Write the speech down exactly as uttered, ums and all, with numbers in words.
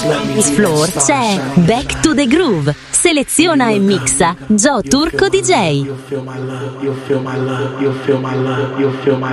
Dance Floor c'è Back to the Groove. Seleziona e mixa Joe Turco D J.